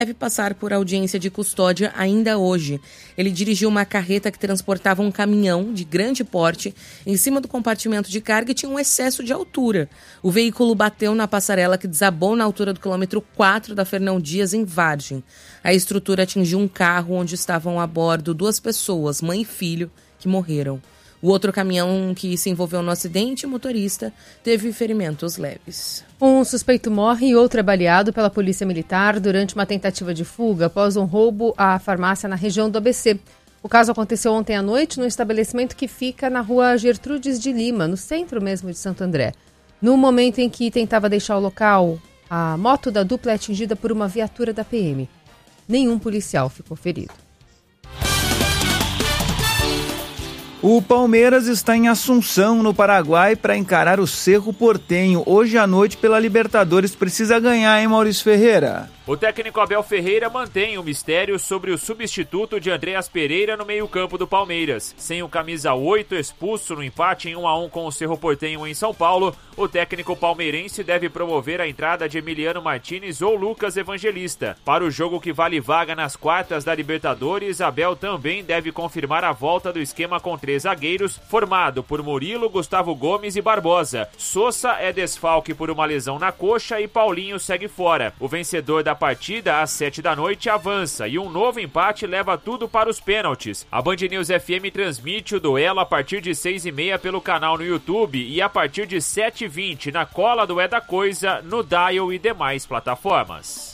deve passar por audiência de custódia ainda hoje. Ele dirigiu uma carreta que transportava um caminhão de grande porte em cima do compartimento de carga e tinha um excesso de altura. O veículo bateu na passarela que desabou na altura do quilômetro 4 da Fernão Dias, em Vargem. A estrutura atingiu um carro onde estavam a bordo 2 pessoas, mãe e filho, que morreram. O outro caminhão que se envolveu no acidente, o motorista, teve ferimentos leves. Um suspeito morre e outro é baleado pela Polícia Militar durante uma tentativa de fuga após um roubo à farmácia na região do ABC. O caso aconteceu ontem à noite no estabelecimento que fica na rua Gertrudes de Lima, no centro mesmo de Santo André. No momento em que tentava deixar o local, a moto da dupla é atingida por uma viatura da PM. Nenhum policial ficou ferido. O Palmeiras está em Assunção, no Paraguai, para encarar o Cerro Porteño. Hoje à noite pela Libertadores. Precisa ganhar, hein, Maurício Ferreira? O técnico Abel Ferreira mantém o mistério sobre o substituto de Andreas Pereira no meio-campo do Palmeiras. Sem o camisa 8 expulso no empate em 1-1 com o Cerro Porteño em São Paulo, o técnico palmeirense deve promover a entrada de Emiliano Martínez ou Lucas Evangelista. Para o jogo que vale vaga nas quartas da Libertadores, Abel também deve confirmar a volta do esquema com 3 zagueiros, formado por Murilo, Gustavo Gomes e Barbosa. Sousa é desfalque por uma lesão na coxa e Paulinho segue fora. O vencedor da partida, às 7 da noite, avança e um novo empate leva tudo para os pênaltis. A Band News FM transmite o duelo a partir de 6h30 pelo canal no YouTube e a partir de 7h20 na cola do É da Coisa, no Dial e demais plataformas.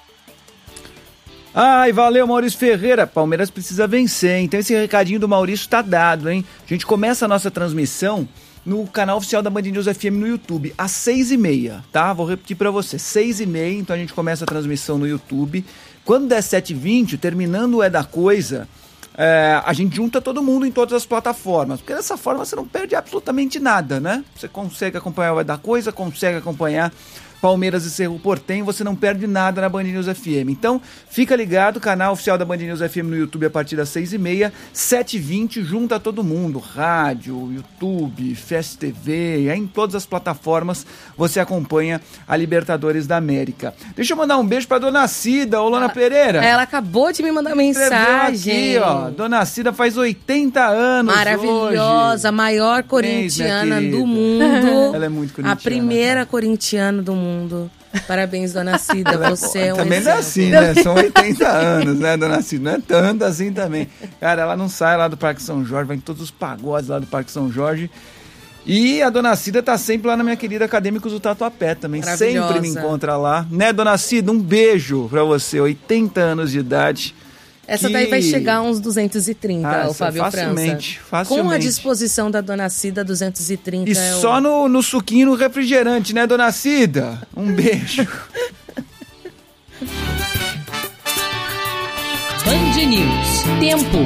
Ai, valeu, Maurício Ferreira. Palmeiras precisa vencer, então esse recadinho do Maurício tá dado, hein? A gente começa a nossa transmissão no canal oficial da Band News FM no YouTube, às 6h30, tá? Vou repetir pra você, 6h30, então a gente começa a transmissão no YouTube. Quando der 7h20, terminando o É da Coisa, a gente junta todo mundo em todas as plataformas, porque dessa forma você não perde absolutamente nada, né? Você consegue acompanhar o É da Coisa, consegue acompanhar Palmeiras e Cerro Porteño, você não perde nada na Band News FM. Então, fica ligado, canal oficial da Band News FM no YouTube a partir das 6h30, 7h20, junta todo mundo, rádio, YouTube, Fast TV, em todas as plataformas você acompanha a Libertadores da América. Deixa eu mandar um beijo pra Dona Cida, Olana Pereira. Ela acabou de me mandar mensagem. Aqui, ó, Dona Cida faz 80 anos maravilhosa, hoje. Maior corintiana do mundo. Ela é muito corintiana. A primeira corintiana do mundo. Parabéns, Dona Cida, você é um também exemplo. Não é assim, né? São 80 anos, né, Dona Cida? Não é tanto assim também. Cara, ela não sai lá do Parque São Jorge, vai em todos os pagodes lá do Parque São Jorge. E a Dona Cida tá sempre lá na minha querida Acadêmicos do Tatuapé também. Sempre me encontra lá. Né, Dona Cida? Um beijo pra você, 80 anos de idade. Essa daí vai chegar a uns 230, o Fábio facilmente, França. Facilmente. Com a disposição da Dona Cida, 230 e só no suquinho, no refrigerante, né, Dona Cida? Um beijo. Band News. Tempo.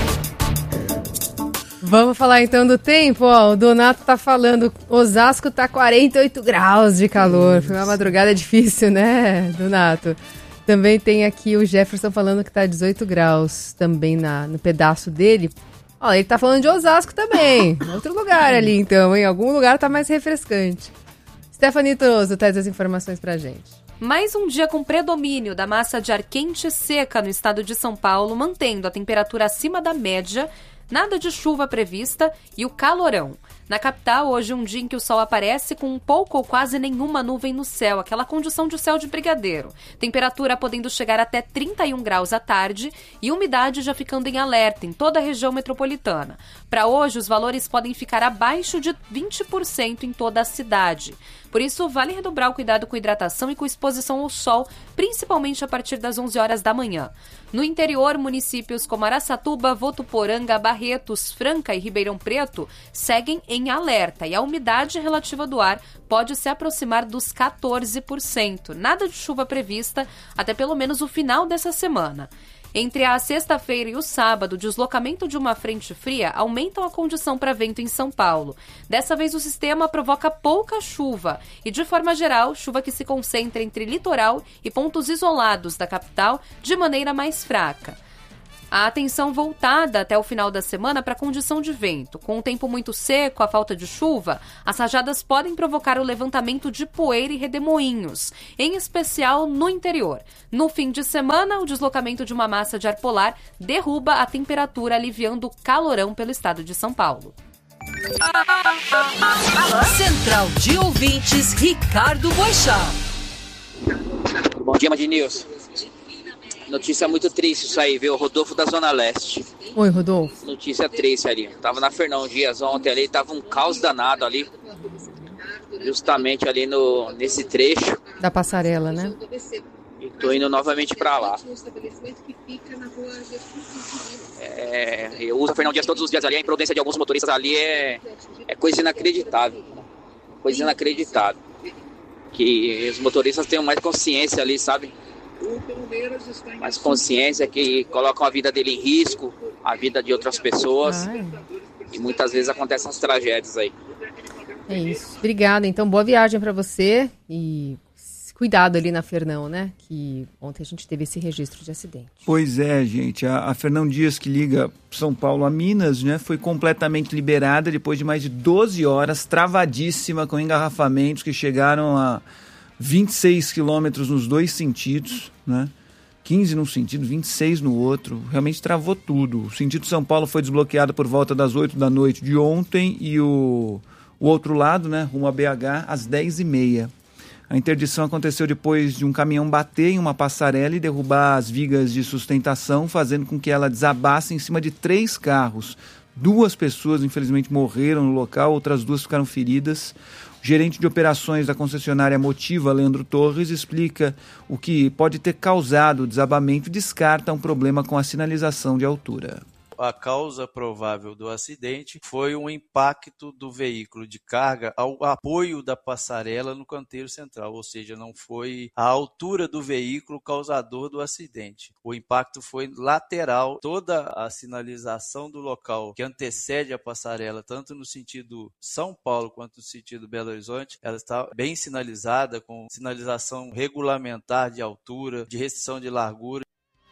Vamos falar então do tempo, ó. O Donato tá falando, Osasco tá 48 graus de calor. Foi uma madrugada difícil, né, Donato? Também tem aqui o Jefferson falando que tá 18 graus também no pedaço dele. Ó, ele tá falando de Osasco também. Outro lugar ali, então, em algum lugar tá mais refrescante. Stephanie Toso traz as informações pra gente. Mais um dia com predomínio da massa de ar quente e seca no estado de São Paulo, mantendo a temperatura acima da média, nada de chuva prevista e o calorão. Na capital, hoje um dia em que o sol aparece com um pouco ou quase nenhuma nuvem no céu, aquela condição de céu de brigadeiro. Temperatura podendo chegar até 31 graus à tarde e umidade já ficando em alerta em toda a região metropolitana. Para hoje, os valores podem ficar abaixo de 20% em toda a cidade. Por isso, vale redobrar o cuidado com hidratação e com exposição ao sol, principalmente a partir das 11 horas da manhã. No interior, municípios como Araçatuba, Votuporanga, Barretos, Franca e Ribeirão Preto seguem em alerta e a umidade relativa do ar pode se aproximar dos 14%. Nada de chuva prevista até pelo menos o final dessa semana. Entre a sexta-feira e o sábado, o deslocamento de uma frente fria aumentam a condição para vento em São Paulo. Dessa vez, o sistema provoca pouca chuva e, de forma geral, chuva que se concentra entre litoral e pontos isolados da capital de maneira mais fraca. A atenção voltada até o final da semana para a condição de vento. Com o tempo muito seco, a falta de chuva, as rajadas podem provocar o levantamento de poeira e redemoinhos, em especial no interior. No fim de semana, o deslocamento de uma massa de ar polar derruba a temperatura, aliviando o calorão pelo estado de São Paulo. Central de Ouvintes, Ricardo Boixá. Bom dia, Madinilson. Notícia muito triste isso aí, viu? Rodolfo da Zona Leste. Oi, Rodolfo. Notícia triste ali. Tava na Fernão Dias ontem ali, tava um caos danado ali. Justamente ali nesse trecho. Da passarela, né? E tô indo novamente pra lá. Eu uso a Fernão Dias todos os dias ali. A imprudência de alguns motoristas ali é coisa inacreditável. Coisa inacreditável. Que os motoristas tenham mais consciência ali, sabe? Mais consciência, que colocam a vida dele em risco, a vida de outras pessoas. E muitas vezes acontecem as tragédias aí. É isso. Obrigada. Então, boa viagem para você e cuidado ali na Fernão, né? Que ontem a gente teve esse registro de acidente. Pois é, gente. A Fernão Dias, que liga São Paulo a Minas, né, foi completamente liberada depois de mais de 12 horas, travadíssima, com engarrafamentos que chegaram a 26 quilômetros nos dois sentidos, né? 15 num sentido, 26 no outro. Realmente travou tudo. O sentido São Paulo foi desbloqueado por volta das 8 da noite de ontem e o outro lado, né, rumo a BH, às 10h30. A interdição aconteceu depois de um caminhão bater em uma passarela e derrubar as vigas de sustentação, fazendo com que ela desabasse em cima de 3 carros. 2 pessoas, infelizmente, morreram no local, outras 2 ficaram feridas. O gerente de operações da concessionária Motiva, Leandro Torres, explica o que pode ter causado o desabamento e descarta um problema com a sinalização de altura. A causa provável do acidente foi um impacto do veículo de carga ao apoio da passarela no canteiro central, ou seja, não foi a altura do veículo causador do acidente. O impacto foi lateral. Toda a sinalização do local que antecede a passarela, tanto no sentido São Paulo quanto no sentido Belo Horizonte, ela está bem sinalizada, com sinalização regulamentar de altura, de restrição de largura.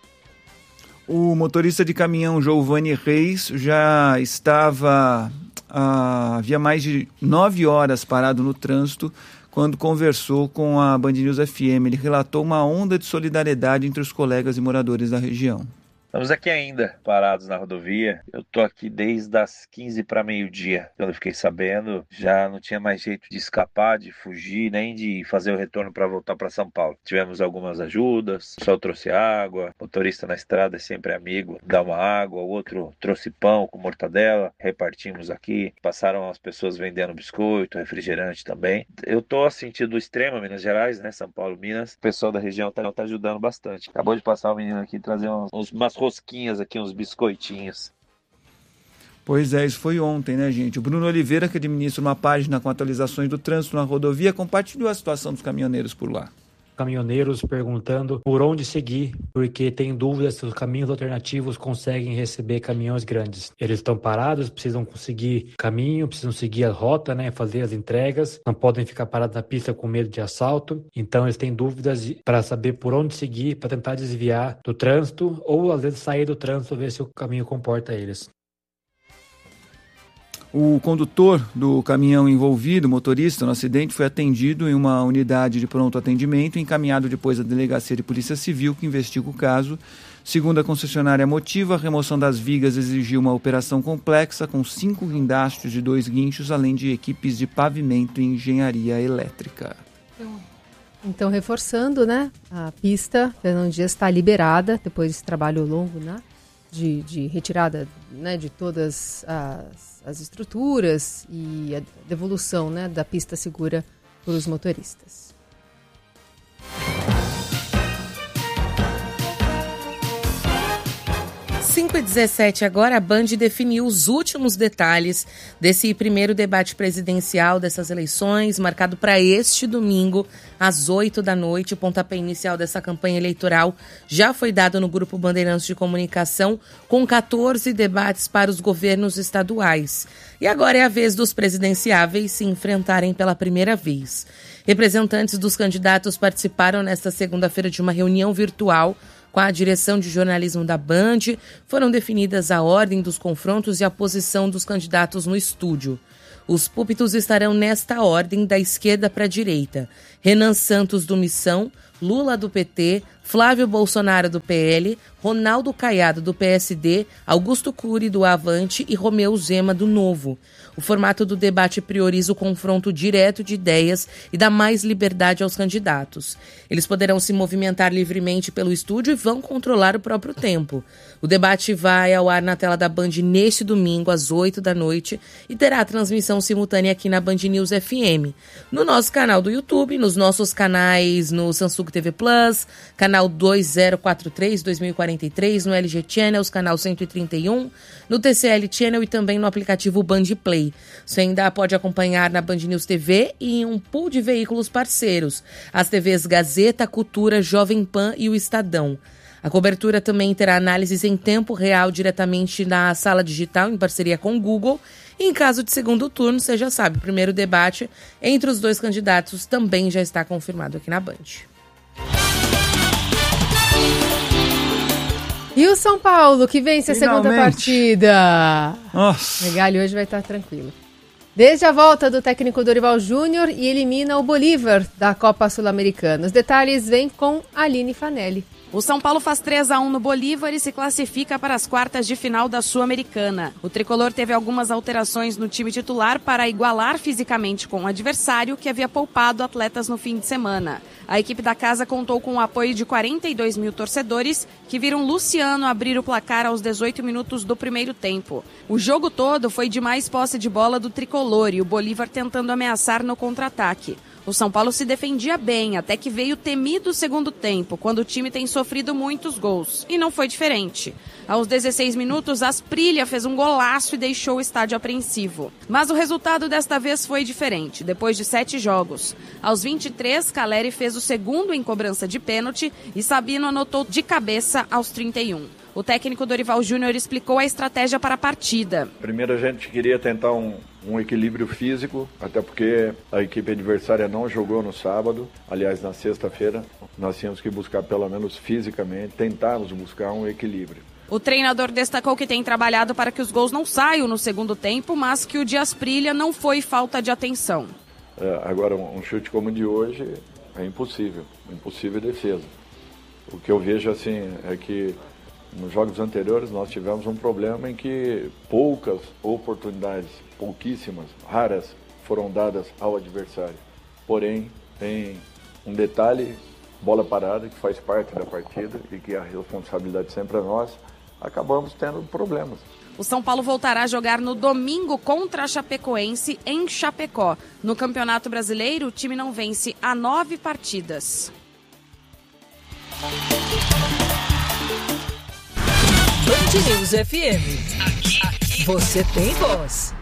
O motorista de caminhão Giovanni Reis já estava havia mais de 9 horas parado no trânsito quando conversou com a Band News FM. Ele relatou uma onda de solidariedade entre os colegas e moradores da região. Estamos aqui ainda, parados na rodovia. Eu tô aqui desde as 15 para meio-dia. Quando eu fiquei sabendo, já não tinha mais jeito de escapar, de fugir, nem de fazer o retorno para voltar para São Paulo. Tivemos algumas ajudas, o pessoal trouxe água, o motorista na estrada é sempre amigo, dá uma água, o outro trouxe pão com mortadela, repartimos aqui. Passaram as pessoas vendendo biscoito, refrigerante também. Eu tô a sentido extremo, Minas Gerais, né? São Paulo, Minas. O pessoal da região tá ajudando bastante. Acabou de passar o menino aqui trazer umas rosquinhas aqui, uns biscoitinhos. Pois é, isso foi ontem, né, gente? O Bruno Oliveira, que administra uma página com atualizações do trânsito na rodovia, compartilhou a situação dos caminhoneiros por lá. Caminhoneiros perguntando por onde seguir, porque tem dúvidas se os caminhos alternativos conseguem receber caminhões grandes. Eles estão parados, precisam conseguir caminho, precisam seguir a rota, né, fazer as entregas, não podem ficar parados na pista com medo de assalto. Então eles têm dúvidas para saber por onde seguir, para tentar desviar do trânsito ou às vezes sair do trânsito, ver se o caminho comporta eles. O condutor do caminhão envolvido, motorista no acidente, foi atendido em uma unidade de pronto atendimento e encaminhado depois à Delegacia de Polícia Civil, que investiga o caso. Segundo a concessionária Motiva, a remoção das vigas exigiu uma operação complexa com 5 guindastes de 2 guinchos, além de equipes de pavimento e engenharia elétrica. Então, reforçando, né? A pista Fernão Dias está liberada depois desse trabalho longo, né? De retirada, né, de todas as estruturas e a devolução, né, da pista segura para os motoristas. 5h17 agora, a Band definiu os últimos detalhes desse primeiro debate presidencial dessas eleições, marcado para este domingo, às 8 da noite. O pontapé inicial dessa campanha eleitoral já foi dado no Grupo Bandeirantes de Comunicação, com 14 debates para os governos estaduais. E agora é a vez dos presidenciáveis se enfrentarem pela primeira vez. Representantes dos candidatos participaram nesta segunda-feira de uma reunião virtual Com a direção de jornalismo da Band, foram definidas a ordem dos confrontos e a posição dos candidatos no estúdio. Os púlpitos estarão nesta ordem, da esquerda para a direita: Renan Santos, do Missão, Lula, do PT, Flávio Bolsonaro, do PL, Ronaldo Caiado, do PSD, Augusto Cury, do Avante e Romeu Zema, do Novo. O formato do debate prioriza o confronto direto de ideias e dá mais liberdade aos candidatos. Eles poderão se movimentar livremente pelo estúdio e vão controlar o próprio tempo. O debate vai ao ar na tela da Band neste domingo, às 8h e terá transmissão simultânea aqui na Band News FM. No nosso canal do YouTube, nos nossos canais no Samsung TV Plus, canal 2043, 2043, no LG Channels, canal 131, no TCL Channel e também no aplicativo Band Play. Você ainda pode acompanhar na Band News TV e em um pool de veículos parceiros, as TVs Gazeta, Cultura, Jovem Pan e o Estadão. A cobertura também terá análises em tempo real diretamente na sala digital em parceria com o Google. E em caso de segundo turno, você já sabe, o primeiro debate entre os dois candidatos também já está confirmado aqui na Band. E o São Paulo, que vence a segunda partida? Nossa. O Megali hoje vai estar tranquilo. Desde a volta do técnico Dorival Júnior e elimina o Bolívar da Copa Sul-Americana. Os detalhes vêm com Aline Fanelli. O São Paulo faz 3-1 no Bolívar e se classifica para as quartas de final da Sul-Americana. O tricolor teve algumas alterações no time titular para igualar fisicamente com o adversário, que havia poupado atletas no fim de semana. A equipe da casa contou com o apoio de 42 mil torcedores, que viram Luciano abrir o placar aos 18 minutos do primeiro tempo. O jogo todo foi de mais posse de bola do tricolor e o Bolívar tentando ameaçar no contra-ataque. O São Paulo se defendia bem, até que veio o temido segundo tempo, quando o time tem sofrido muitos gols. E não foi diferente. Aos 16 minutos, Asprilla fez um golaço e deixou o estádio apreensivo. Mas o resultado desta vez foi diferente, depois de 7 jogos. Aos 23, Caleri fez o segundo em cobrança de pênalti e Sabino anotou de cabeça aos 31. O técnico Dorival Júnior explicou a estratégia para a partida. Primeiro a gente queria tentar um equilíbrio físico, até porque a equipe adversária não jogou no sábado, aliás na sexta-feira. Nós tínhamos que buscar pelo menos fisicamente, tentarmos buscar um equilíbrio. O treinador destacou que tem trabalhado para que os gols não saiam no segundo tempo, mas que o de Asprilla não foi falta de atenção. Agora um chute como o de hoje é impossível defesa. O que eu vejo assim é que nos jogos anteriores nós tivemos um problema em que poucas oportunidades, pouquíssimas, raras, foram dadas ao adversário. Porém, tem um detalhe, bola parada, que faz parte da partida e que a responsabilidade sempre é nossa, acabamos tendo problemas. O São Paulo voltará a jogar no domingo contra a Chapecoense em Chapecó. No Campeonato Brasileiro, o time não vence há 9 partidas. Band News FM. Aqui você tem voz.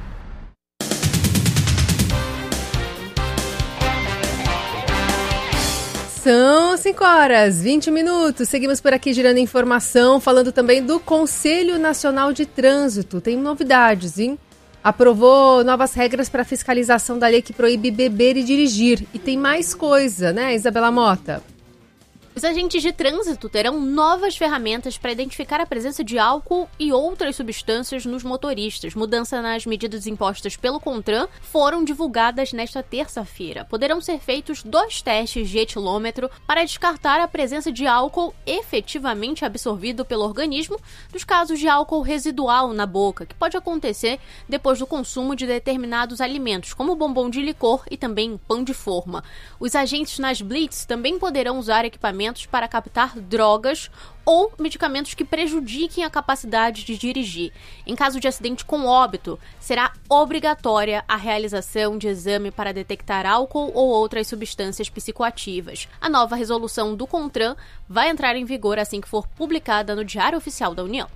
São 5h20. Seguimos por aqui girando informação, falando também do Conselho Nacional de Trânsito. Tem novidades, hein? Aprovou novas regras para fiscalização da lei que proíbe beber e dirigir. E tem mais coisa, né, Isabela Mota? Os agentes de trânsito terão novas ferramentas para identificar a presença de álcool e outras substâncias nos motoristas. Mudança nas medidas impostas pelo CONTRAN foram divulgadas nesta terça-feira. Poderão ser feitos 2 testes de etilômetro para descartar a presença de álcool efetivamente absorvido pelo organismo dos casos de álcool residual na boca, que pode acontecer depois do consumo de determinados alimentos, como bombom de licor e também pão de forma. Os agentes nas blitz também poderão usar equipamentos para captar drogas ou medicamentos que prejudiquem a capacidade de dirigir. Em caso de acidente com óbito, será obrigatória a realização de exame para detectar álcool ou outras substâncias psicoativas. A nova resolução do CONTRAN vai entrar em vigor assim que for publicada no Diário Oficial da União.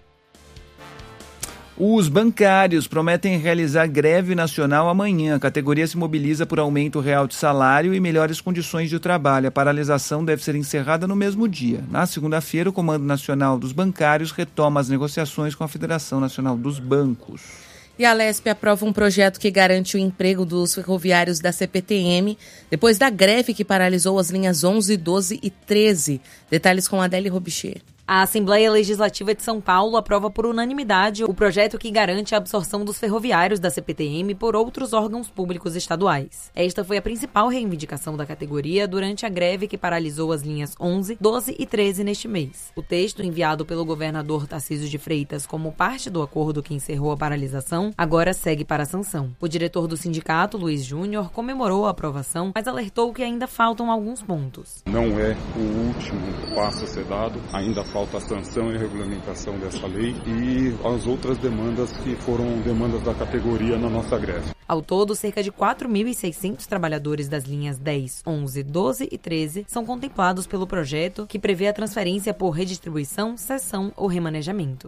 Os bancários prometem realizar greve nacional amanhã. A categoria se mobiliza por aumento real de salário e melhores condições de trabalho. A paralisação deve ser encerrada no mesmo dia. Na segunda-feira, o Comando Nacional dos Bancários retoma as negociações com a Federação Nacional dos Bancos. E a Alesp aprova um projeto que garante o emprego dos ferroviários da CPTM depois da greve que paralisou as linhas 11, 12 e 13. Detalhes com Adélie Robicher. A Assembleia Legislativa de São Paulo aprova por unanimidade o projeto que garante a absorção dos ferroviários da CPTM por outros órgãos públicos estaduais. Esta foi a principal reivindicação da categoria durante a greve que paralisou as linhas 11, 12 e 13 neste mês. O texto enviado pelo governador Tarcísio de Freitas como parte do acordo que encerrou a paralisação agora segue para a sanção. O diretor do sindicato, Luiz Júnior, comemorou a aprovação, mas alertou que ainda faltam alguns pontos. Não é o último passo a ser dado, ainda falta a sanção e regulamentação dessa lei e as outras demandas que foram demandas da categoria na nossa greve. Ao todo, cerca de 4.600 trabalhadores das linhas 10, 11, 12 e 13 são contemplados pelo projeto que prevê a transferência por redistribuição, cessão ou remanejamento.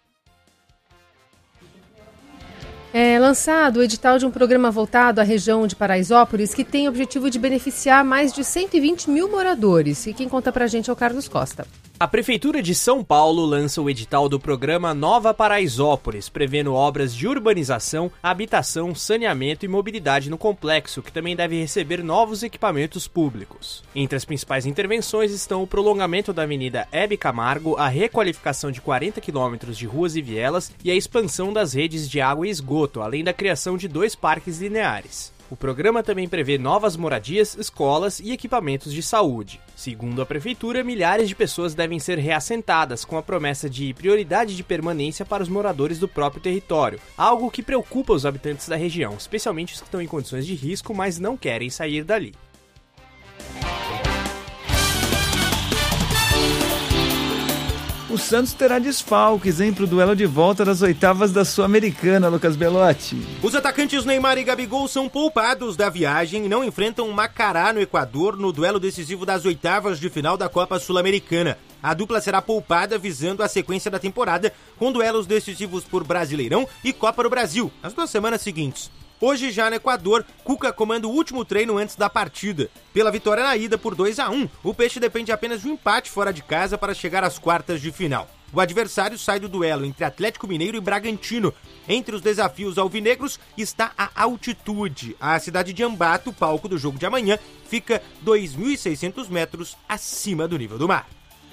É lançado o edital de um programa voltado à região de Paraisópolis que tem o objetivo de beneficiar mais de 120 mil moradores. E quem conta pra gente é o Carlos Costa. A Prefeitura de São Paulo lança o edital do programa Nova Paraisópolis, prevendo obras de urbanização, habitação, saneamento e mobilidade no complexo, que também deve receber novos equipamentos públicos. Entre as principais intervenções estão o prolongamento da Avenida Hebe Camargo, a requalificação de 40 quilômetros de ruas e vielas e a expansão das redes de água e esgoto, além da criação de 2 parques lineares. O programa também prevê novas moradias, escolas e equipamentos de saúde. Segundo a Prefeitura, milhares de pessoas devem ser reassentadas com a promessa de prioridade de permanência para os moradores do próprio território, algo que preocupa os habitantes da região, especialmente os que estão em condições de risco, mas não querem sair dali. O Santos terá desfalques, hein, pro duelo de volta das oitavas da Sul-Americana, Lucas Belotti. Os atacantes Neymar e Gabigol são poupados da viagem e não enfrentam Macará no Equador no duelo decisivo das oitavas de final da Copa Sul-Americana. A dupla será poupada visando a sequência da temporada, com duelos decisivos por Brasileirão e Copa do Brasil, nas 2 semanas seguintes. Hoje, já no Equador, Cuca comanda o último treino antes da partida. Pela vitória na ida por 2-1, o Peixe depende apenas de um empate fora de casa para chegar às quartas de final. O adversário sai do duelo entre Atlético Mineiro e Bragantino. Entre os desafios alvinegros está a altitude. A cidade de Ambato, palco do jogo de amanhã, fica 2.600 metros acima do nível do mar.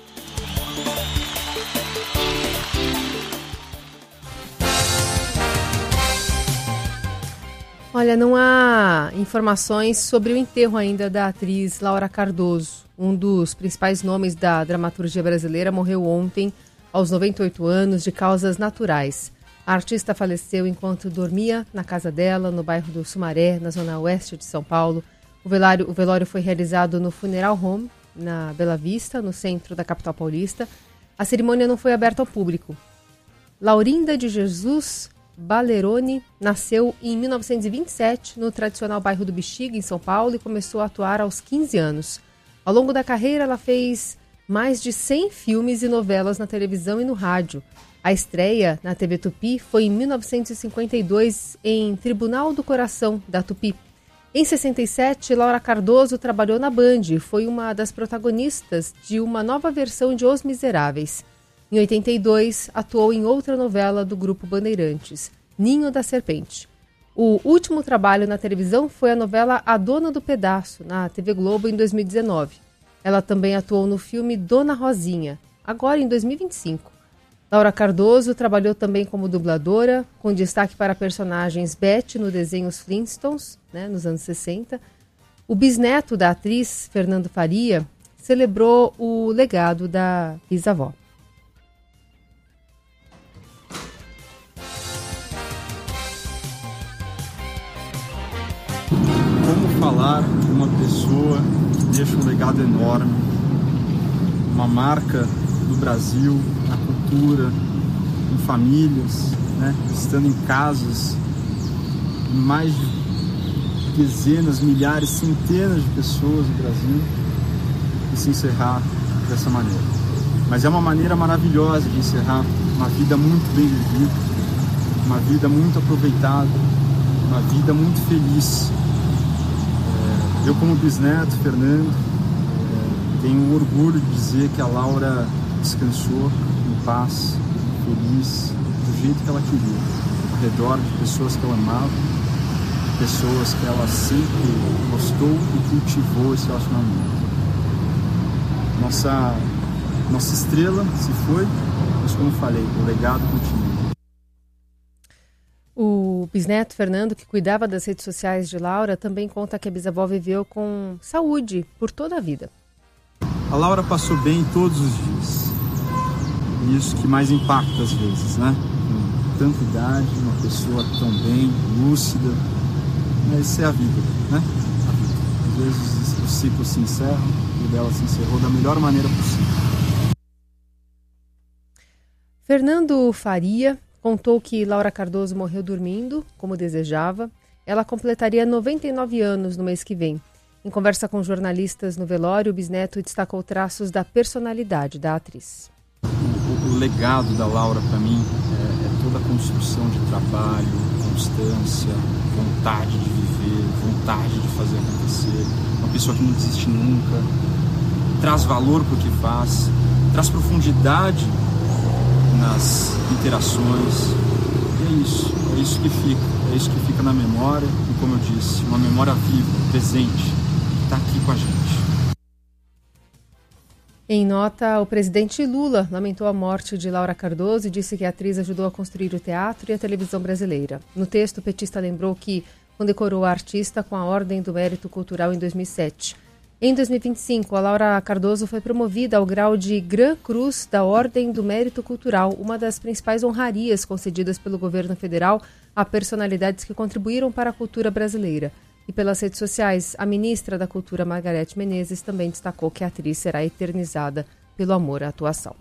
Olha, não há informações sobre o enterro ainda da atriz Laura Cardoso. Um dos principais nomes da dramaturgia brasileira morreu ontem, aos 98 anos, de causas naturais. A artista faleceu enquanto dormia na casa dela, no bairro do Sumaré, na zona oeste de São Paulo. O velório foi realizado no Funeral Home, na Bela Vista, no centro da capital paulista. A cerimônia não foi aberta ao público. Laurinda de Jesus Baleroni nasceu em 1927 no tradicional bairro do Bexiga, em São Paulo, e começou a atuar aos 15 anos. Ao longo da carreira, ela fez mais de 100 filmes e novelas na televisão e no rádio. A estreia na TV Tupi foi em 1952 em Tribunal do Coração, da Tupi. Em 67, Laura Cardoso trabalhou na Band e foi uma das protagonistas de uma nova versão de Os Miseráveis. Em 82, atuou em outra novela do Grupo Bandeirantes, Ninho da Serpente. O último trabalho na televisão foi a novela A Dona do Pedaço, na TV Globo, em 2019. Ela também atuou no filme Dona Rosinha, agora em 2025. Laura Cardoso trabalhou também como dubladora, com destaque para personagens Beth no desenho Os Flintstones, nos anos 60. O bisneto da atriz, Fernando Faria, celebrou o legado da bisavó. Como falar de uma pessoa que deixa um legado enorme, uma marca do Brasil, na cultura, em famílias, estando em casas, em mais de dezenas, milhares, centenas de pessoas no Brasil, e se encerrar dessa maneira. Mas é uma maneira maravilhosa de encerrar uma vida muito bem vivida, uma vida muito aproveitada, uma vida muito feliz. Eu, como bisneto, Fernando, tenho orgulho de dizer que a Laura descansou em paz, feliz, do jeito que ela queria, ao redor de pessoas que ela amava, pessoas que ela sempre gostou e cultivou esse relacionamento. Nossa Nossa estrela se foi, mas como eu falei, o legado continua. O bisneto Fernando, que cuidava das redes sociais de Laura, também conta que a bisavó viveu com saúde por toda a vida. A Laura passou bem todos os dias. E isso que mais impacta às vezes, né? Com tanta idade, uma pessoa tão bem, lúcida. Mas isso é a vida, né? A vida. Às vezes os ciclos se encerram e o dela se encerrou da melhor maneira possível. Fernando Faria contou que Laura Cardoso morreu dormindo, como desejava. Ela completaria 99 anos no mês que vem. Em conversa com jornalistas no velório, o bisneto destacou traços da personalidade da atriz. O legado da Laura, para mim, é toda a construção de trabalho, constância, vontade de viver, vontade de fazer acontecer. Uma pessoa que não desiste nunca, traz valor para o que faz, traz profundidade nas interações. E é isso que fica na memória. E como eu disse, uma memória viva, presente, que está aqui com a gente. Em nota, o presidente Lula lamentou a morte de Laura Cardoso e disse que a atriz ajudou a construir o teatro e a televisão brasileira. No texto, o petista lembrou que condecorou a artista com a Ordem do Mérito Cultural em 2007. Em 2025, a Laura Cardoso foi promovida ao grau de Gran Cruz da Ordem do Mérito Cultural, uma das principais honrarias concedidas pelo governo federal a personalidades que contribuíram para a cultura brasileira. E pelas redes sociais, a ministra da Cultura, Margarete Menezes, também destacou que a atriz será eternizada pelo amor à atuação.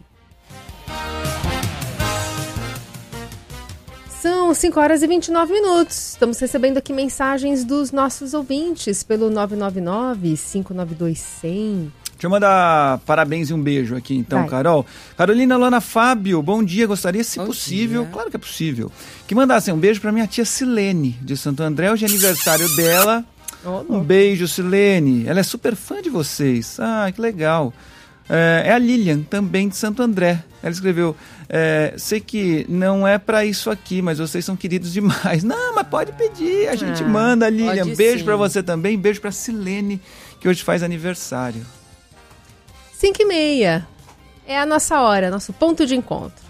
São 5 horas e 29 minutos. Estamos recebendo aqui mensagens dos nossos ouvintes pelo 999-592-100. Deixa eu mandar parabéns e um beijo aqui então, Carol. Carolina Lona Fábio, bom dia. Gostaria, se possível, claro que é possível, que mandassem um beijo para minha tia Silene, de Santo André. Hoje é aniversário dela. Um beijo, Silene. Ela é super fã de vocês. Ah, que legal. É a Lilian, também de Santo André. Ela escreveu, sei que não é pra isso aqui, mas vocês são queridos demais. Não, mas pode pedir, a gente manda, Lilian. Beijo pra você também, beijo pra Silene, que hoje faz aniversário. 5h30, é a nossa hora, nosso ponto de encontro.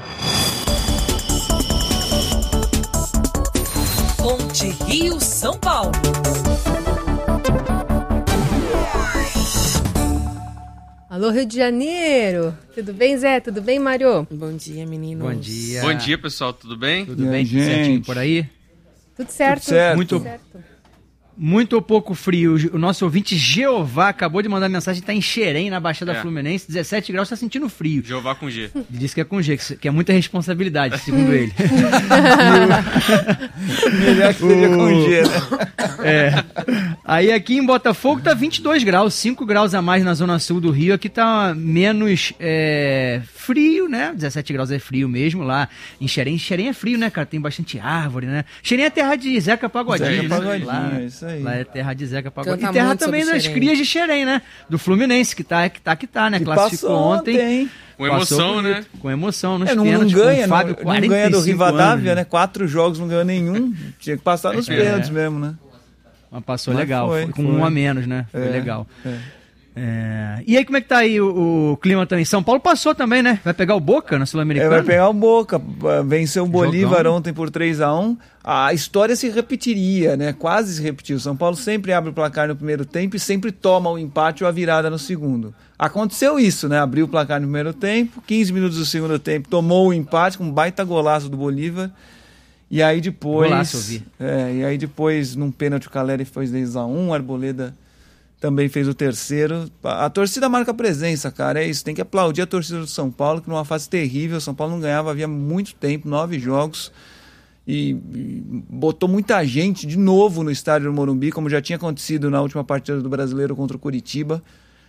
Ponte Rio São Paulo. Alô, Rio de Janeiro. Tudo bem, Zé? Tudo bem, Mário? Bom dia, meninos. Bom dia. Bom dia, pessoal. Tudo bem? Tudo bem? Tudo certinho por aí? Tudo certo. Tudo certo. Muito ou pouco frio. O nosso ouvinte Jeová acabou de mandar mensagem, está em Xerém, na Baixada Fluminense, 17 graus, está sentindo frio. Jeová com G. Ele disse que é com G, que é muita responsabilidade, segundo ele. Melhor que seja com G, né? Aí aqui em Botafogo tá 22 graus, 5 graus a mais na zona sul do Rio. Aqui tá menos frio, né? 17 graus é frio mesmo lá. Em Xerém é frio, né, cara? Tem bastante árvore, né? Xerém é terra de Zeca Pagodinho, né? Isso aí. Lá é terra de Zeca Pagodinho. E terra também das crias de Xerém, né? Do Fluminense, que tá, né? Que classificou ontem. Com emoção, né? Com emoção nos não pênaltis. Ganha, com o Fábio, não ganha do Rivadavia, anos, né? 4 jogos, não ganhou nenhum. Tinha que passar nos pênaltis mesmo, né? Mas passou legal, foi com um a menos, né? Foi legal. E aí, como é que tá aí o clima também? São Paulo passou também, né? Vai pegar o Boca na Sul-Americana? Vai pegar o Boca, venceu o Bolívar ontem por 3-1. A história se repetiria, né? Quase se repetiu. São Paulo sempre abre o placar no primeiro tempo e sempre toma o empate ou a virada no segundo. Aconteceu isso, né? Abriu o placar no primeiro tempo, 15 minutos do segundo tempo, tomou o empate com um baita golaço do Bolívar. E aí depois... Golaço, eu vi. E aí depois, num pênalti, o Caleri fez 2-1, o Arboleda também fez o terceiro. A torcida marca presença, cara, é isso. Tem que aplaudir a torcida do São Paulo, que numa fase terrível, o São Paulo não ganhava havia muito tempo, 9 jogos, e botou muita gente de novo no estádio do Morumbi, como já tinha acontecido na última partida do Brasileiro contra o Curitiba,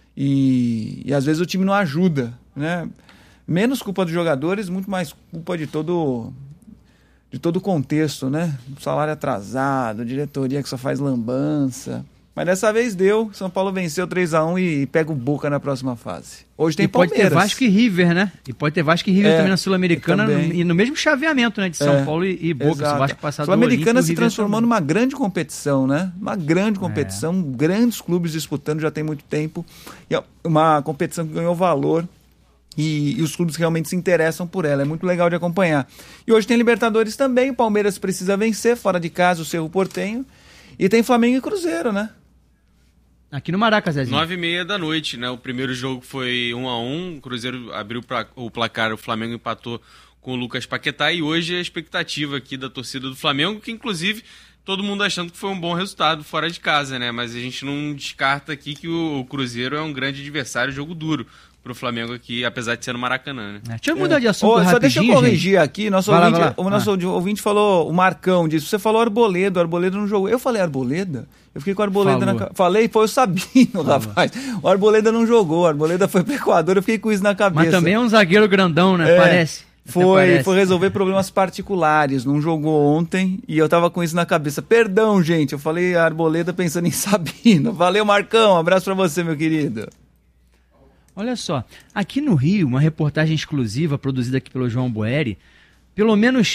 e às vezes o time não ajuda, né? Menos culpa dos jogadores, muito mais culpa de todo o contexto, né? Salário atrasado, diretoria que só faz lambança. Mas dessa vez deu, São Paulo venceu 3-1 e pega o Boca na próxima fase. Hoje tem Palmeiras. Pode ter Vasco e River, né? E pode ter Vasco e River também na Sul-Americana e no mesmo chaveamento, né? De São Paulo e Boca. Se o Vasco passar do Sul-Americana se transformou numa grande competição, né? Uma grande competição, grandes clubes disputando já tem muito tempo. E é uma competição que ganhou valor E os clubes realmente se interessam por ela, é muito legal de acompanhar. E hoje tem Libertadores também, o Palmeiras precisa vencer, fora de casa o Cerro Porteño, e tem Flamengo e Cruzeiro, né? Aqui no Maraca, Zezinho. 9h30 da noite, né? O primeiro jogo foi 1-1, o Cruzeiro abriu o placar, o Flamengo empatou com o Lucas Paquetá, e hoje a expectativa aqui da torcida do Flamengo, que inclusive todo mundo achando que foi um bom resultado fora de casa, né? Mas a gente não descarta aqui que o Cruzeiro é um grande adversário, jogo duro pro Flamengo aqui, apesar de ser no Maracanã, né? Deixa eu mudar de assunto rapidinho, só deixa eu corrigir, gente. Aqui, o nosso ouvinte falou, o Marcão disse, você falou Arboleda, o Arboleda não jogou. Eu falei Arboleda? Eu fiquei com o Arboleda na cabeça. Falei, foi o Sabino, rapaz. O Arboleda não jogou, o Arboleda foi pro Equador, eu fiquei com isso na cabeça. Mas também é um zagueiro grandão, né? Parece. Foi resolver problemas particulares, não jogou ontem e eu tava com isso na cabeça. Perdão, gente, eu falei Arboleda pensando em Sabino. Valeu, Marcão, um abraço pra você, meu querido. Olha só, aqui no Rio, uma reportagem exclusiva produzida aqui pelo João Boeri, pelo menos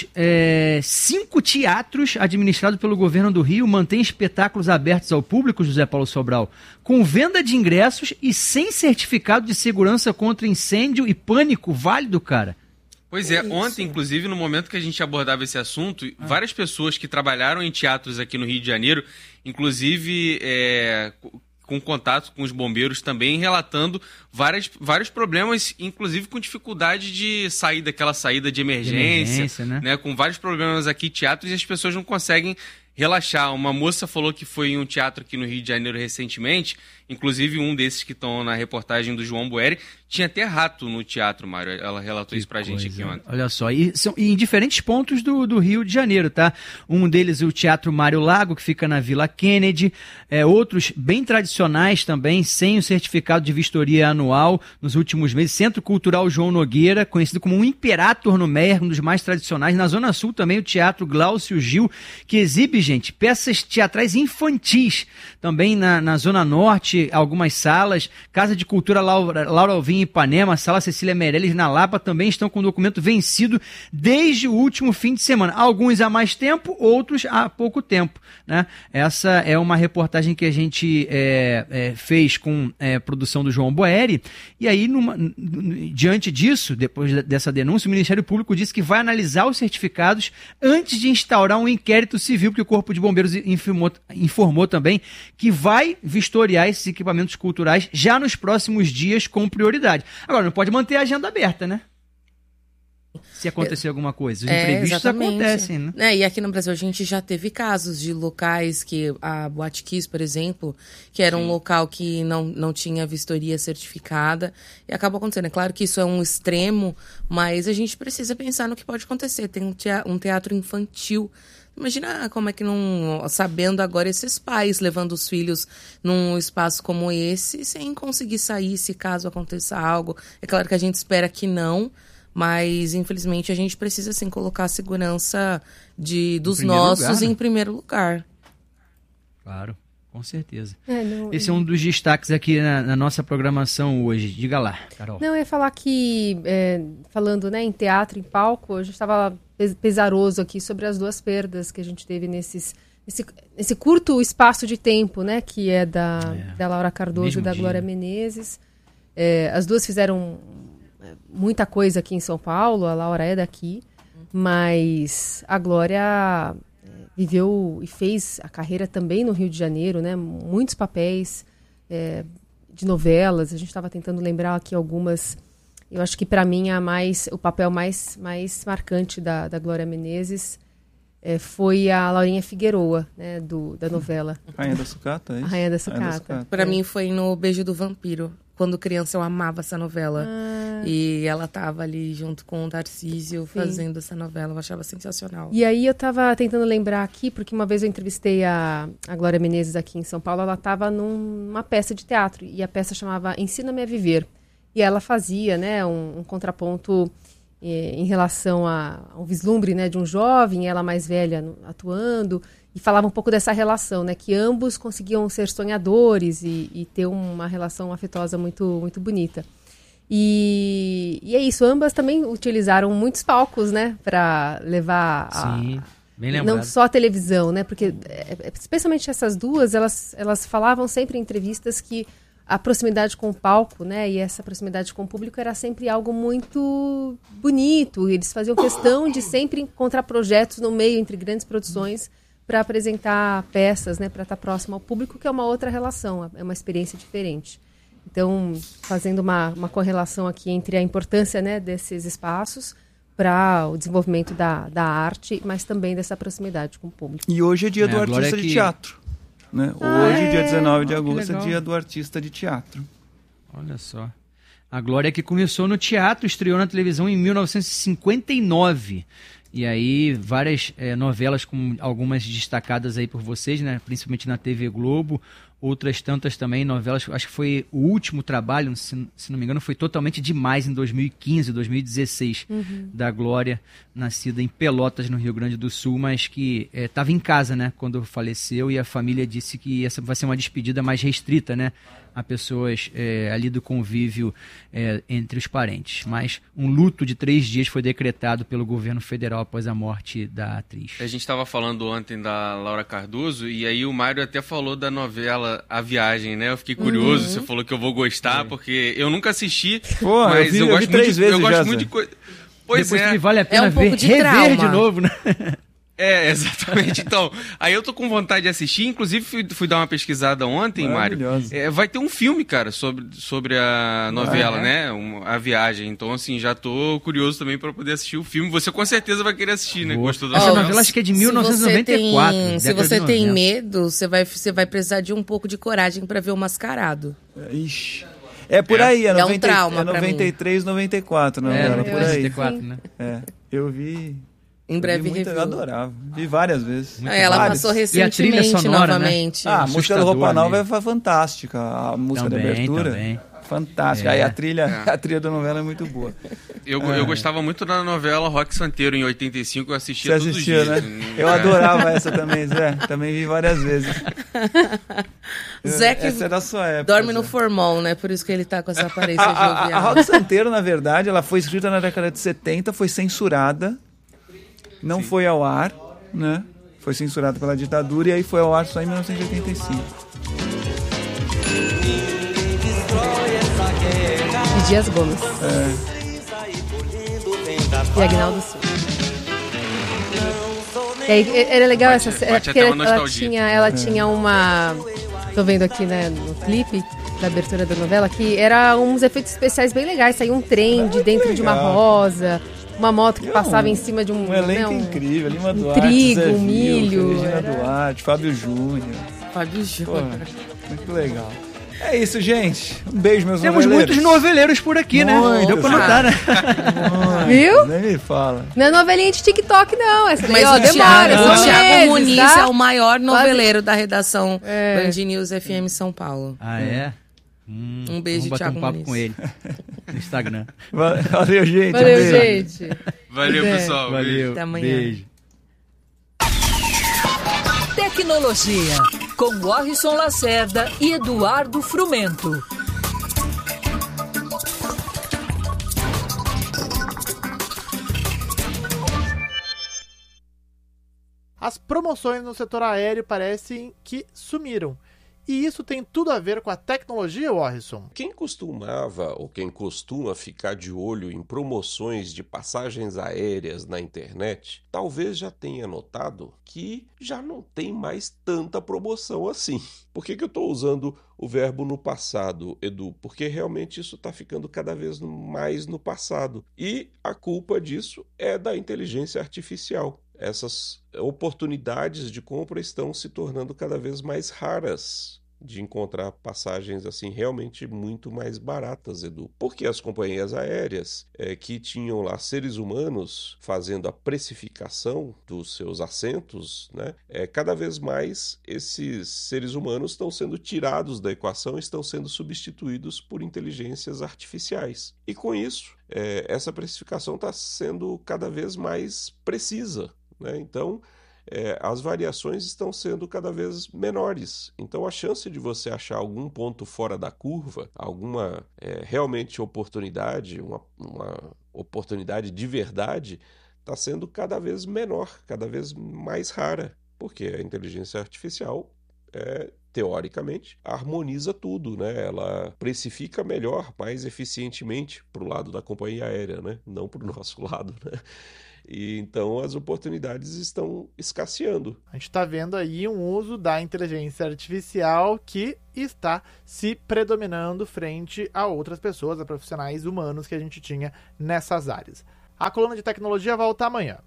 5 teatros administrados pelo governo do Rio mantêm espetáculos abertos ao público, José Paulo Sobral, com venda de ingressos e sem certificado de segurança contra incêndio e pânico válido, cara. Pois é, ontem, inclusive, no momento que a gente abordava esse assunto, várias pessoas que trabalharam em teatros aqui no Rio de Janeiro, inclusive com contato com os bombeiros também, relatando vários problemas, inclusive com dificuldade de sair daquela saída de emergência, né? Com vários problemas aqui, teatros, e as pessoas não conseguem relaxar. Uma moça falou que foi em um teatro aqui no Rio de Janeiro recentemente, inclusive um desses que estão na reportagem do João Boeri, tinha até rato no teatro, Mário. Ela relatou isso pra gente aqui ontem. Olha só, e em diferentes pontos do Rio de Janeiro, tá? Um deles é o Teatro Mário Lago, que fica na Vila Kennedy, outros bem tradicionais também, sem o certificado de vistoria anual nos últimos meses. Centro Cultural João Nogueira, conhecido como um Imperator no Meier, um dos mais tradicionais. Na Zona Sul também o Teatro Glaucio Gil, que exibe, gente, peças teatrais infantis. Também na Zona Norte, algumas salas. Casa de Cultura Laura Alvim em Ipanema, Sala Cecília Meirelles na Lapa também estão com o documento vencido desde o último fim de semana. Alguns há mais tempo, outros há pouco tempo, né? Essa é uma reportagem que a gente fez com produção do João Boeri, e aí, diante disso, depois dessa denúncia, o Ministério Público disse que vai analisar os certificados antes de instaurar um inquérito civil, porque o Corpo de Bombeiros informou também que vai vistoriar esses equipamentos culturais já nos próximos dias com prioridade. Agora, não pode manter a agenda aberta, né? Se acontecer alguma coisa. Os imprevistos acontecem, né? E aqui no Brasil a gente já teve casos de locais que a Boate Kiss, por exemplo, que era um local que não tinha vistoria certificada, e acabou acontecendo. É claro que isso é um extremo, mas a gente precisa pensar no que pode acontecer. Tem um teatro infantil. Imagina como é que não... Sabendo agora esses pais levando os filhos num espaço como esse, sem conseguir sair se caso aconteça algo. É claro que a gente espera que não, mas infelizmente a gente precisa sim colocar a segurança dos nossos em primeiro lugar. Claro, com certeza. Esse é um dos destaques aqui na nossa programação hoje. Diga lá, Carol. Não, eu ia falar que, falando em teatro, em palco, a gente estava pesaroso aqui sobre as duas perdas que a gente teve nesse curto espaço de tempo, né, que é da Laura Cardoso e da Glória Menezes. As duas fizeram muita coisa aqui em São Paulo, a Laura é daqui, mas a Glória viveu e fez a carreira também no Rio de Janeiro, né, muitos papéis de novelas. A gente estava tentando lembrar aqui algumas. Eu acho que para mim o papel mais marcante da Glória Menezes foi a Laurinha Figueroa, né, da novela. Rainha da Sucata, é isso? A Rainha da Sucata. Para mim foi no Beijo do Vampiro. Quando criança eu amava essa novela. E ela tava ali junto com o Tarcísio fazendo essa novela. Eu achava sensacional. E aí eu tava tentando lembrar aqui, porque uma vez eu entrevistei a Glória Menezes aqui em São Paulo. Ela tava numa peça de teatro. E a peça chamava Ensina-me a Viver. E ela fazia, né, um contraponto em relação ao vislumbre, né, de um jovem, ela mais velha atuando, e falava um pouco dessa relação, né, que ambos conseguiam ser sonhadores e ter uma relação afetuosa muito, muito bonita. E é isso, ambas também utilizaram muitos palcos, né, para levar bem lembrado. Não só a televisão, né, porque especialmente essas duas, elas falavam sempre em entrevistas que a proximidade com o palco, né, e essa proximidade com o público era sempre algo muito bonito. Eles faziam questão de sempre encontrar projetos no meio entre grandes produções para apresentar peças, né, para estar próximo ao público, que é uma outra relação, é uma experiência diferente. Então, fazendo uma correlação aqui entre a importância, né, desses espaços para o desenvolvimento da arte, mas também dessa proximidade com o público. E hoje é dia do artista de teatro. Né? Hoje, dia 19 de agosto, é dia do artista de teatro. Olha só. A Glória que começou no teatro, estreou na televisão em 1959. E aí, várias novelas, com algumas destacadas aí por vocês, né? Principalmente na TV Globo. Outras tantas também, novelas, acho que foi o último trabalho, se não me engano, foi Totalmente Demais, em 2015, 2016, da Glória, nascida em Pelotas, no Rio Grande do Sul, mas que estava em casa, né, quando faleceu, e a família disse que essa vai ser uma despedida mais restrita, né, a pessoas ali do convívio entre os parentes. Mas um luto de 3 dias foi decretado pelo governo federal após a morte da atriz. A gente estava falando ontem da Laura Cardoso, e aí o Mário até falou da novela A Viagem, né? Eu fiquei curioso, você falou que eu vou gostar, porque eu nunca assisti, mas eu gosto muito, eu gosto muito de coisa. Pois depois que vale a pena um pouco de rever trauma. de novo, né? Exatamente. Então, aí eu tô com vontade de assistir. Inclusive, fui dar uma pesquisada ontem, Mário. Vai ter um filme, cara, sobre a novela, né? A Viagem. Então, assim, já tô curioso também pra poder assistir o filme. Você com certeza vai querer assistir, né? Gostou da novela? Acho que é de 1994. Se você tem medo, você vai precisar de um pouco de coragem pra ver O Mascarado. Ixi. É por aí, é um trauma pra 93, 94, novela, por aí. 94, né? Eu vi... Em breve review. Eu adorava. Vi várias vezes. Ela passou recentemente, sonora, novamente. Né? A música do Roupa Nova é fantástica. A música da abertura. Também. Fantástica. Aí a trilha da novela é muito boa. Eu gostava muito da novela Rock Santeiro, em 85, eu assistia todos os dias. Né? Eu adorava essa também, Zé. Também vi várias vezes. Zé que essa é da sua época. Dorme no formol, né? Por isso que ele tá com essa aparência jovial. A Rock Santeiro, na verdade, ela foi escrita na década de 70, foi censurada. Não foi ao ar, né? Foi censurado pela ditadura e aí foi ao ar só em 1985. E Dias Gomes. E Aguinaldo Silva. E aí, era legal essa cena, porque ela tinha uma... Tô vendo aqui, né, no clipe da abertura da novela, que era uns efeitos especiais bem legais. Saiu um trem de dentro de uma rosa... Uma moto que passava em cima de um elenco incrível, Lima Duarte, trigo, Zé milho, Regina Duarte, Fábio Júnior. Muito legal. É isso, gente. Um beijo, meus Temos noveleiros. muitos noveleiros por aqui, né? Deu pra notar, né? Viu? Nem me fala. Não é novelinha de TikTok, não. Essa daí, mas demora. O Thiago Muniz tá? é o maior noveleiro da redação Band News FM São Paulo. Ah, é? Um beijo, vamos bater Thiago um papo Muniz. com ele no Instagram. Valeu, gente. Valeu, gente. Valeu, pessoal. Valeu. Até amanhã. Beijo. Tecnologia, com Warrison Lacerda e Eduardo Frumento. As promoções no setor aéreo parecem que sumiram. E isso tem tudo a ver com a tecnologia, Warrison? Quem costumava ou quem costuma ficar de olho em promoções de passagens aéreas na internet, talvez já tenha notado que já não tem mais tanta promoção assim. Por que eu estou usando o verbo no passado, Edu? Porque realmente isso está ficando cada vez mais no passado. E a culpa disso é da inteligência artificial. Essas oportunidades de compra estão se tornando cada vez mais raras de encontrar passagens assim realmente muito mais baratas, Edu. Porque as companhias aéreas que tinham lá seres humanos fazendo a precificação dos seus assentos, né? Cada vez mais esses seres humanos estão sendo tirados da equação e estão sendo substituídos por inteligências artificiais. E com isso, essa precificação está sendo cada vez mais precisa, né? Então, as variações estão sendo cada vez menores. Então, a chance de você achar algum ponto fora da curva, alguma realmente oportunidade, uma oportunidade de verdade, está sendo cada vez menor, cada vez mais rara, porque a inteligência artificial teoricamente, harmoniza tudo, né? Ela precifica melhor, mais eficientemente para o lado da companhia aérea, né? Não para o nosso lado, né? E então as oportunidades estão escasseando. A gente está vendo aí um uso da inteligência artificial que está se predominando frente a outras pessoas, a profissionais humanos que a gente tinha nessas áreas. A coluna de tecnologia volta amanhã.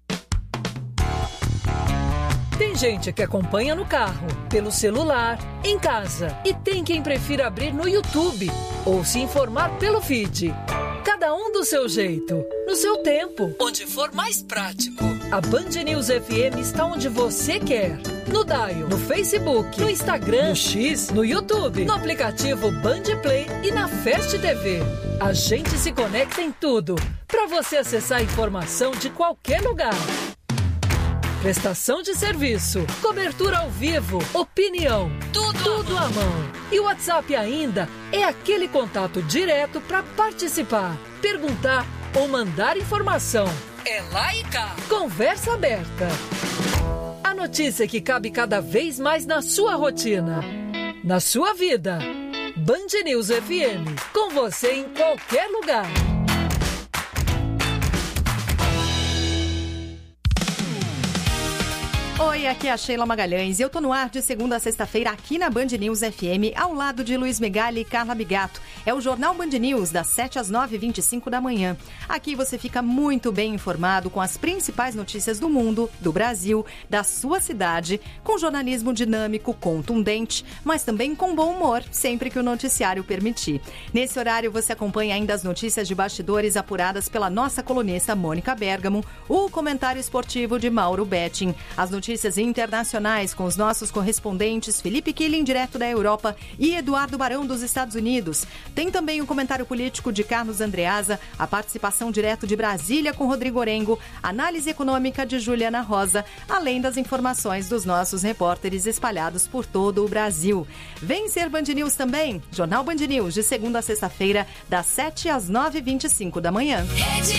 Tem gente que acompanha no carro, pelo celular, em casa. E tem quem prefira abrir no YouTube ou se informar pelo feed. Cada um do seu jeito, no seu tempo, onde for mais prático. A Band News FM está onde você quer. No Dial, no Facebook, no Instagram, no X, no YouTube, no aplicativo Band Play e na Fast TV. A gente se conecta em tudo, para você acessar a informação de qualquer lugar. Prestação de serviço, cobertura ao vivo, opinião, tudo à mão. E o WhatsApp ainda é aquele contato direto para participar, perguntar ou mandar informação. É lá e cá. Conversa aberta. A notícia que cabe cada vez mais na sua rotina, na sua vida. Band News FM, com você em qualquer lugar. Oi, aqui é a Sheila Magalhães e eu tô no ar de segunda a sexta-feira aqui na Band News FM, ao lado de Luiz Megali e Carla Bigato. É o Jornal Band News, das 7 às 9h25 da manhã. Aqui você fica muito bem informado com as principais notícias do mundo, do Brasil, da sua cidade, com jornalismo dinâmico, contundente, mas também com bom humor, sempre que o noticiário permitir. Nesse horário você acompanha ainda as notícias de bastidores apuradas pela nossa colunista Mônica Bergamo, o comentário esportivo de Mauro Betting, as notícias internacionais com os nossos correspondentes Felipe Killing, direto da Europa, e Eduardo Barão, dos Estados Unidos. Tem também o comentário político de Carlos Andreasa, a participação direto de Brasília com Rodrigo Orengo, análise econômica de Juliana Rosa, além das informações dos nossos repórteres espalhados por todo o Brasil. Vem ser Band News também, Jornal Band News, de segunda a sexta-feira, das 7 às 9h25 da manhã.